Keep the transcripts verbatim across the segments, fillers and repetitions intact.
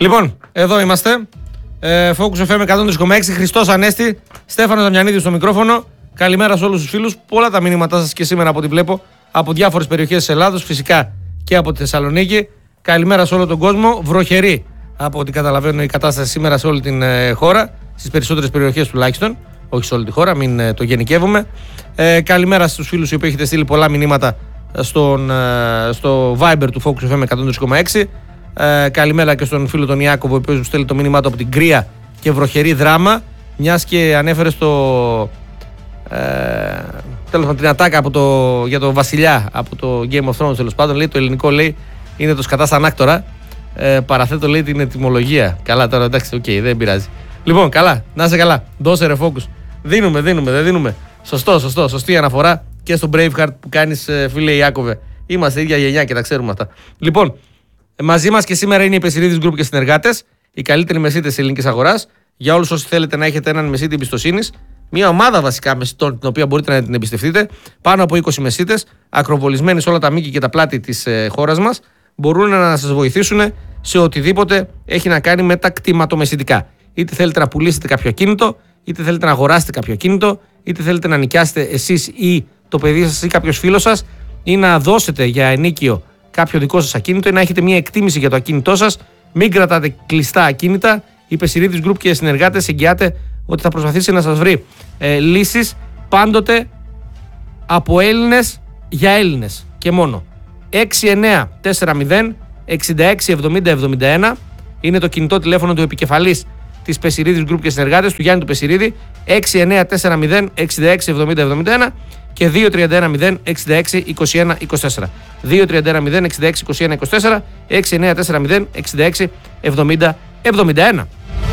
Λοιπόν, εδώ είμαστε. Ε, Focus εφ εμ εκατόν τρία κόμμα έξι. Χριστός Ανέστη, Στέφανος Δαμιανίδης στο μικρόφωνο. Καλημέρα σε όλους τους φίλους. Πολλά τα μηνύματά σας και σήμερα από ό,τι βλέπω από διάφορες περιοχές της Ελλάδος, φυσικά και από τη Θεσσαλονίκη. Καλημέρα σε όλο τον κόσμο. Βροχερή, από ό,τι καταλαβαίνω, η κατάσταση σήμερα σε όλη την ε, χώρα. Στις περισσότερες περιοχές τουλάχιστον. Όχι σε όλη τη χώρα, μην ε, το γενικεύουμε. Ε, καλημέρα στους φίλους οι οποίοι έχετε στείλει πολλά μηνύματα στον, ε, στο Viber του Focus εφ εμ εκατόν τρία κόμμα έξι. Ε, καλημέρα και στον φίλο τον Ιάκωβο, ο οποίος μου στέλνει το μήνυμά του από την κρύα και βροχερή Δράμα. Μιας και ανέφερε στο. Ε, τέλος πάντων την ατάκα από το, για το Βασιλιά από το Game of Thrones, τέλος πάντων. Λέει, το ελληνικό λέει είναι το σκατά σαν άκτορα. Ε, παραθέτω λέει την ετυμολογία. Καλά, τώρα εντάξει, οκ, okay, δεν πειράζει. Λοιπόν, καλά, να είσαι καλά. Δώσε ρε Focus. Δίνουμε, δίνουμε, δεν δίνουμε. Σωστό, σωστό, σωστή αναφορά και στο Braveheart που κάνεις, φίλε Ιάκωβε. Είμαστε ίδια γενιά και τα ξέρουμε αυτά. Λοιπόν, μαζί μας και σήμερα είναι η Πεσηρίδης Group και συνεργάτες, οι καλύτεροι μεσίτες της ελληνικής αγοράς. Για όλους όσοι θέλετε να έχετε έναν μεσίτη εμπιστοσύνης, μια ομάδα βασικά μεσιτών την οποία μπορείτε να την εμπιστευτείτε, πάνω από είκοσι μεσίτες, ακροβολισμένοι σε όλα τα μήκη και τα πλάτη της ε, χώρας μας, μπορούν να σας βοηθήσουν σε οτιδήποτε έχει να κάνει με τα κτηματομεσιτικά. Είτε θέλετε να πουλήσετε κάποιο ακίνητο, είτε θέλετε να αγοράσετε κάποιο ακίνητο, είτε θέλετε να νοικιάσετε εσείς ή το παιδί σας ή κάποιος φίλος σας, ή να δώσετε για ενίκιο κάποιο δικό σας ακίνητο ή να έχετε μια εκτίμηση για το ακίνητό σας. Μην κρατάτε κλειστά ακίνητα. Η Πεσηρίδης Group και οι συνεργάτες εγγυάται ότι θα προσπαθήσει να σας βρει ε, λύσεις πάντοτε από Έλληνες για Έλληνες και μόνο. έξι εννιά τέσσερα μηδέν έξι έξι εβδομήντα εβδομήντα ένα είναι το κινητό τηλέφωνο του επικεφαλής της Πεσηρίδης Group και συνεργάτες, του Γιάννη του Πεσηρίδη. Έξι εννιά τέσσερα μηδέν έξι έξι εβδομήντα εβδομήντα ένα και δύο τρία ένα μηδέν έξι έξι είκοσι ένα είκοσι τέσσερα. δύο τρία ένα μηδέν έξι έξι είκοσι ένα είκοσι τέσσερα, έξι εννιά τέσσερα μηδέν έξι έξι εβδομήντα εβδομήντα ένα.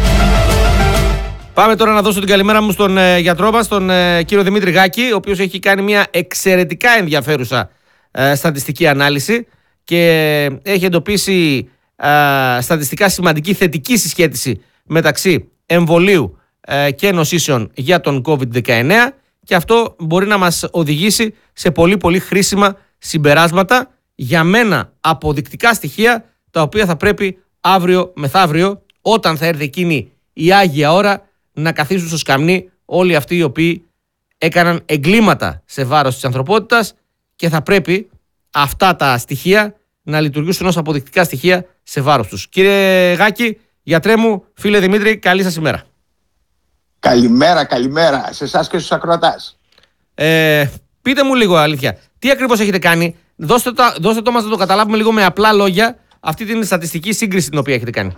Πάμε τώρα να δώσω την καλημέρα μου στον ε, γιατρό μας, τον ε, κύριο Δημήτρη Γάκη, ο οποίος έχει κάνει μια εξαιρετικά ενδιαφέρουσα ε, στατιστική ανάλυση και έχει εντοπίσει ε, στατιστικά σημαντική θετική συσχέτιση μεταξύ εμβολίου ε, και νοσήσεων για τον κόβιντ δεκαεννέα, και αυτό μπορεί να μας οδηγήσει σε πολύ πολύ χρήσιμα συμπεράσματα, για μένα αποδεικτικά στοιχεία, τα οποία θα πρέπει αύριο μεθαύριο, όταν θα έρθει εκείνη η άγια ώρα, να καθίσουν στο σκαμνί όλοι αυτοί οι οποίοι έκαναν εγκλήματα σε βάρος της ανθρωπότητας, και θα πρέπει αυτά τα στοιχεία να λειτουργήσουν ως αποδεικτικά στοιχεία σε βάρος τους. Κύριε Γάκη, γιατρέ μου, φίλε Δημήτρη, καλή σας ημέρα. Καλημέρα, καλημέρα σε εσάς και στους ακροατάς. Ε, πείτε μου λίγο αλήθεια, τι ακριβώς έχετε κάνει, δώστε το, δώστε το μας να το καταλάβουμε λίγο με απλά λόγια, αυτή την στατιστική σύγκριση την οποία έχετε κάνει.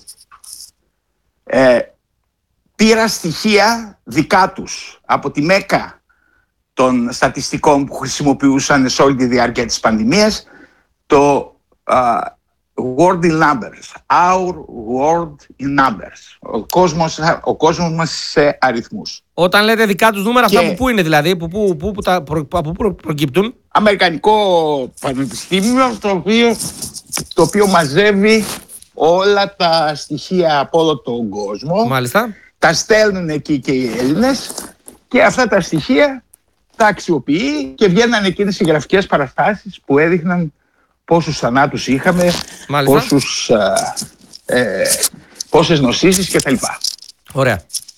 Ε, πήρα στοιχεία δικά τους από τη μέκα των στατιστικών που χρησιμοποιούσαν σε όλη τη διάρκεια της πανδημίας, το uh, World in Numbers, Our World in Numbers, ο κόσμος, ο κόσμος μας σε αριθμούς. Όταν λέτε δικά τους νούμερα, και... αυτά που πού είναι δηλαδή, που, που, που, που, τα, προ, από πού προκύπτουν? Αμερικανικό πανεπιστήμιο, το οποίο, το οποίο μαζεύει όλα τα στοιχεία από όλο τον κόσμο. Μάλιστα. Τα στέλνουν εκεί και οι Έλληνες, και αυτά τα στοιχεία τα αξιοποιεί και βγαίναν εκείνες οι γραφικές παραστάσεις που έδειχναν πόσους θανάτους είχαμε, πόσους, ε, ε, πόσες νοσήσεις κτλ. Ωραία.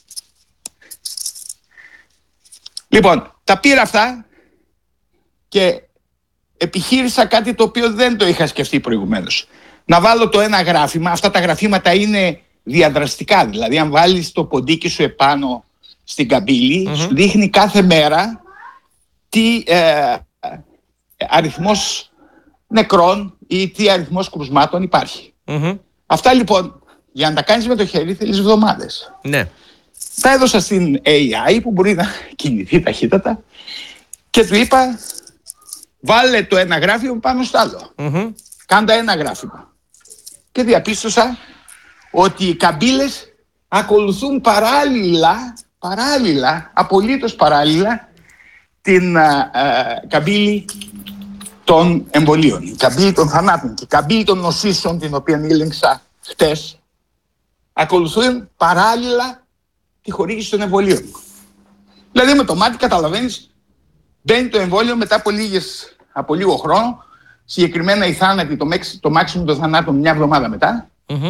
Λοιπόν, τα πήρα αυτά και επιχείρησα κάτι το οποίο δεν το είχα σκεφτεί προηγουμένως. Να βάλω το ένα γράφημα, αυτά τα γραφήματα είναι διαδραστικά, δηλαδή αν βάλεις το ποντίκι σου επάνω στην καμπύλη, mm-hmm. σου δείχνει κάθε μέρα τι ε, αριθμός νεκρών ή τι αριθμός κρουσμάτων υπάρχει. Mm-hmm. Αυτά λοιπόν, για να τα κάνεις με το χέρι θέλεις εβδομάδες. Ναι. Τα έδωσα στην έι άι που μπορεί να κινηθεί ταχύτατα και του είπα βάλε το ένα γράφημα πάνω στο άλλο. Mm-hmm. Κάντα ένα γράφημα. Και διαπίστωσα ότι οι καμπύλες ακολουθούν παράλληλα, παράλληλα, απολύτως παράλληλα την α, α, καμπύλη των εμβολίων, η καμπύλη των θανάτων και η καμπύλη των νοσήσεων, την οποία έλεγξα χτες, ακολουθούν παράλληλα τη χορήγηση των εμβολίων. Δηλαδή με το μάτι καταλαβαίνεις, μπαίνει το εμβόλιο μετά από, λίγες, από λίγο χρόνο, συγκεκριμένα οι θάνατοι, το, το maximum των θανάτων μια εβδομάδα μετά, mm-hmm.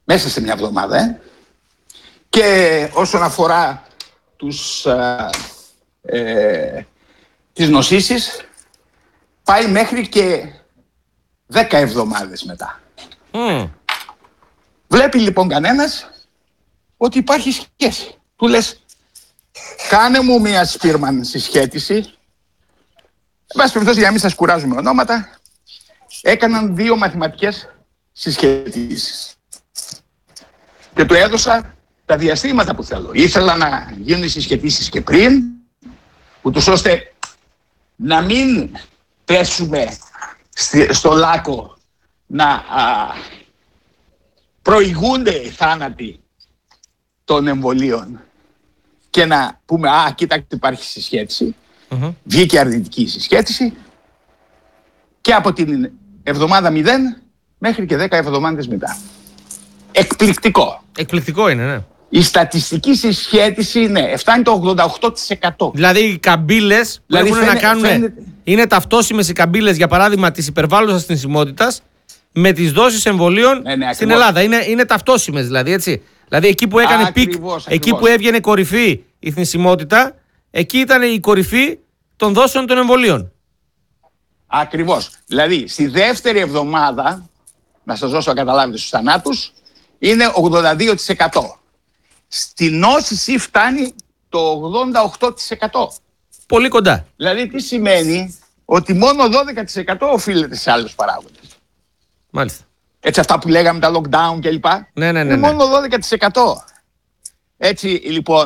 Μέσα σε μια εβδομάδα. Ε. Και όσον αφορά τους, ε, ε, τις νοσήσεις, πάει μέχρι και δέκα εβδομάδες μετά. Mm. Βλέπει λοιπόν κανένας ότι υπάρχει σχέση. Του λες, κάνε μου μια Σπίρμαν συσχέτιση. Εν πάση περιπτώσει, για να μην σας κουράζουμε ονόματα, έκαναν δύο μαθηματικές συσχετίσεις. Και του έδωσα τα διαστήματα που θέλω. Ήθελα να γίνουν οι συσχετίσεις και πριν, ούτως ώστε να μην πέσουμε στο λάκκο να α, προηγούνται οι θάνατοι των εμβολίων και να πούμε «Α, κοίταξε, υπάρχει συσχέτιση». Mm-hmm. Βγήκε αρνητική συσχέτιση και από την εβδομάδα μηδέν μέχρι και δέκα εβδομάδες μετά. Εκπληκτικό. Εκπληκτικό είναι, ναι. Η στατιστική συσχέτιση, ναι, φτάνει το ογδόντα οκτώ τοις εκατό. Δηλαδή οι καμπύλες που δηλαδή, έχουν φαίνε, να κάνουν. φαίνεται... Είναι ταυτόσιμες οι καμπύλες, για παράδειγμα, της υπερβάλλουσας θνησιμότητας με τις δόσεις εμβολίων ναι, ναι, στην Ελλάδα. Είναι, είναι ταυτόσιμες δηλαδή, έτσι. Δηλαδή εκεί που έκανε ακριβώς, πικ, ακριβώς. εκεί που έβγαινε κορυφή η θνησιμότητα, εκεί ήταν η κορυφή των δόσεων των εμβολίων. Ακριβώς. Δηλαδή στη δεύτερη εβδομάδα, να σας δώσω να καταλάβετε στους θανάτους, είναι ογδόντα δύο τοις εκατό. Στη νόσηση φτάνει το ογδόντα οκτώ τοις εκατό. Πολύ κοντά. Δηλαδή τι σημαίνει? Ότι μόνο δώδεκα τοις εκατό οφείλεται σε άλλους παράγοντες. Μάλιστα. Έτσι αυτά που λέγαμε τα lockdown κλπ. Ναι, ναι, ναι, ναι. Είναι μόνο δώδεκα τοις εκατό. Έτσι λοιπόν